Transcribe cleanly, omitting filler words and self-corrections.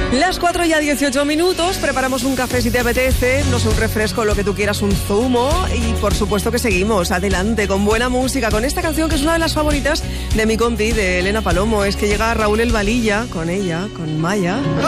Las 4:18, preparamos un café si te apetece, no sé, un refresco, lo que tú quieras, un zumo y por supuesto que seguimos adelante con buena música, con esta canción que es una de las favoritas de mi compi, de Elena Palomo. Es que llega Raúl El Valilla con ella, con Maya.